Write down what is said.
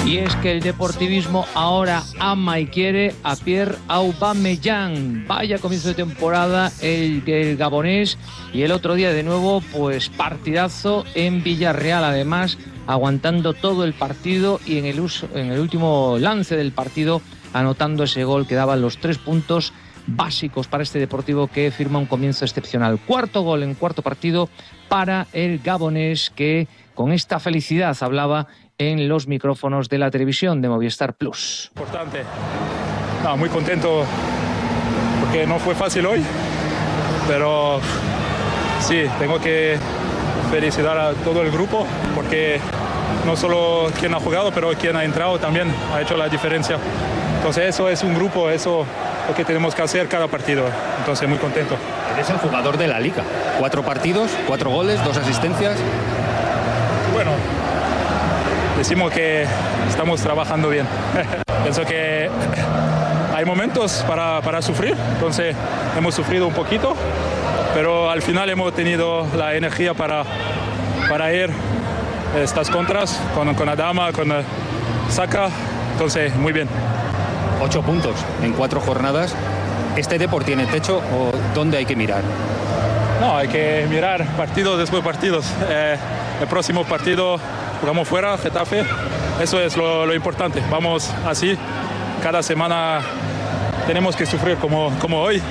Y es que el deportivismo ahora ama y quiere a Pierre Aubameyang. Vaya comienzo de temporada el gabonés, y el otro día de nuevo pues partidazo en Villarreal, además aguantando todo el partido y en el último lance del partido anotando ese gol que daba los 3 puntos básicos para este Deportivo, que firma un comienzo excepcional. Cuarto gol en cuarto partido para el gabonés, que con esta felicidad hablaba en los micrófonos de la televisión de Movistar Plus. Importante. Muy contento porque no fue fácil hoy, pero sí, tengo que felicitar a todo el grupo, porque no solo quien ha jugado, pero quien ha entrado también ha hecho la diferencia. Entonces eso es un grupo, eso es lo que tenemos que hacer cada partido. Entonces muy contento. Eres el jugador de la Liga. 4 partidos, 4 goles, 2 asistencias. Bueno, decimos que estamos trabajando bien. Pienso que hay momentos para sufrir, entonces hemos sufrido un poquito, pero al final hemos tenido la energía para ir estas contras con Adama, con Saka, entonces muy bien. 8 puntos en 4 jornadas. ¿Este Depor tiene techo o dónde hay que mirar? No, hay que mirar partidos después de partidos. El próximo partido jugamos fuera, Getafe. Eso es lo importante. Vamos así. Cada semana tenemos que sufrir como hoy.